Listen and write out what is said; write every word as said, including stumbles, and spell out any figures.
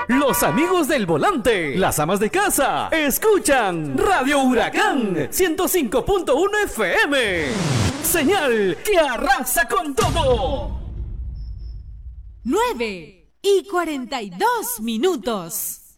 Los amigos del volante, las amas de casa, escuchan Radio Huracán ciento cinco punto uno F M. Señal que arrasa con todo. nueve y cuarenta y dos minutos.